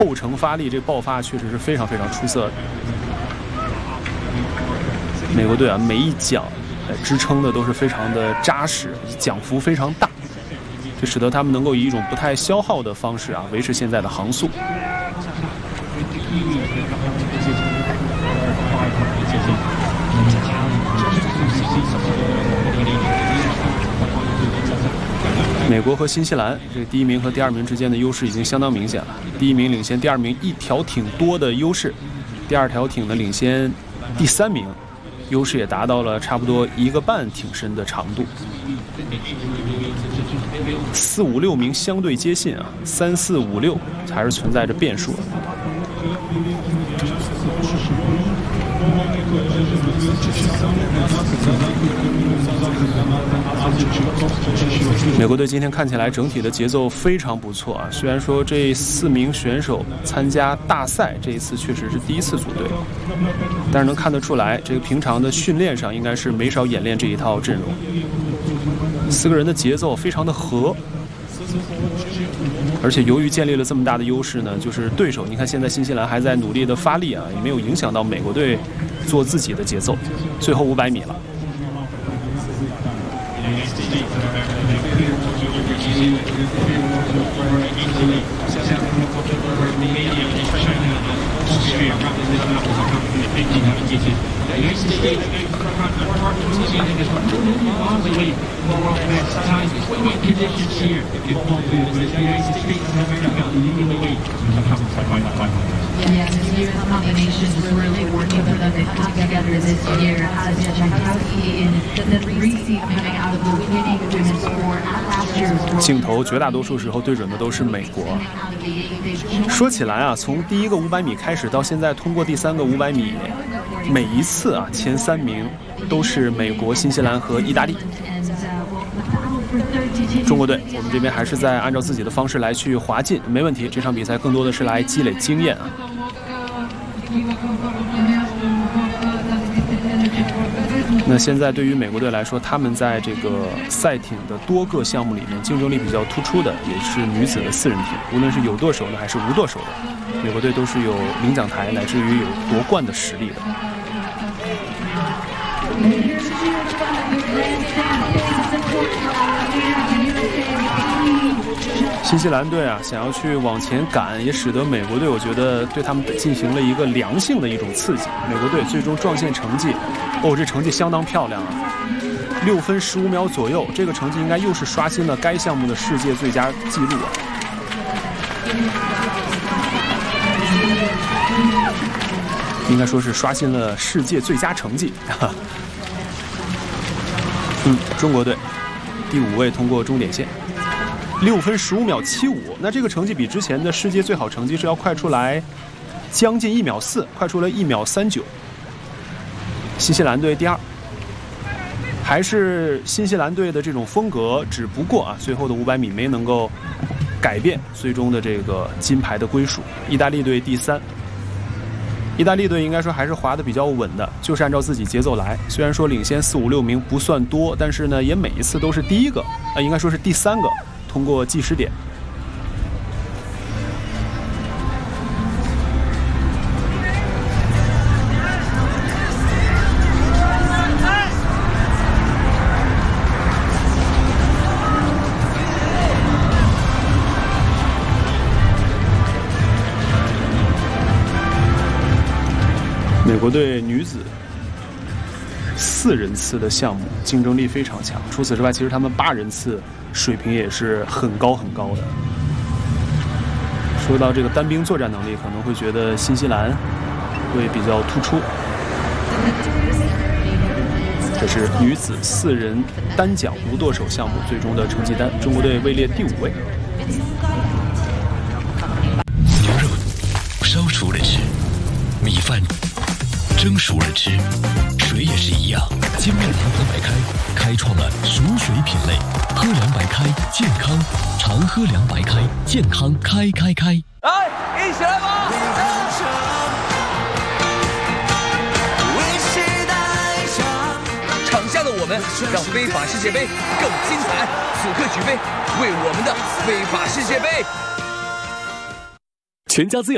后程发力，这爆发确实是非常非常出色的。美国队啊，每一桨支撑的都是非常的扎实，桨幅非常大，这使得他们能够以一种不太消耗的方式啊维持现在的航速。美国和新西兰这第1名和第2名之间的优势已经相当明显了。第1名领先第2名1条艇多的优势，第2条艇呢领先第3名，优势也达到了差不多1个半艇身的长度。4、5、6名相对接近啊，3、4、5、6还是存在着变数。美国队今天看起来整体的节奏非常不错啊，虽然说这4名选手参加大赛这一次确实是第1次组队，但是能看得出来，这个平常的训练上应该是没少演练这一套阵容。4个人的节奏非常的合，而且由于建立了这么大的优势呢，就是对手，你看现在新西兰还在努力的发力啊，也没有影响到美国队做自己的节奏。最后500米了。 Yeah, this year's combinations is really working for them. They've come together this year. As Jankowski in the 3 seed coming out of the winning women's sport at last year's World. 镜头绝大多数时候对准的都是美国。说起来啊，从第1个500米开始到现在通过第3个500米，每一次啊前3名都是美国、新西兰和意大利。中国队，我们这边还是在按照自己的方式来去滑进，没问题。这场比赛更多的是来积累经验啊。那现在对于美国队来说，他们在这个赛艇的多个项目里面竞争力比较突出的，也是女子的4人艇，无论是有舵手的还是无舵手的，美国队都是有领奖台乃至于有夺冠的实力的。新西兰队啊，想要去往前赶，也使得美国队，我觉得对他们进行了一个良性的一种刺激。美国队最终撞线成绩，这成绩相当漂亮啊，6分15秒左右，这个成绩应该又是刷新了该项目的世界最佳纪录啊。应该说是刷新了世界最佳成绩。中国队第5位通过终点线，6分15秒75，那这个成绩比之前的世界最好成绩是要快出来将近1秒4，快出了1秒39。新西兰队第2，还是新西兰队的这种风格，只不过啊，最后的500米没能够改变最终的这个金牌的归属。意大利队第3。意大利队应该说还是滑得比较稳的，就是按照自己节奏来。虽然说领先4、5、6名不算多，但是呢，也每一次都是第1个，应该说是第3个通过计时点。美国队女子4人次的项目竞争力非常强，除此之外，其实他们8人次水平也是很高很高的。说到这个单兵作战能力，可能会觉得新西兰会比较突出。这是女子4人单桨无舵手项目最终的成绩单，中国队位列第5位。 牛肉烧熟了吃，米饭蒸熟了吃，水也是一样。精酿长河白开开创了熟水品类，喝凉白开健康，常喝凉白开健康开。 来，一起来吧！场下的我们让非法世界杯更精彩，此刻举杯，为我们的非法世界杯。 全家滋养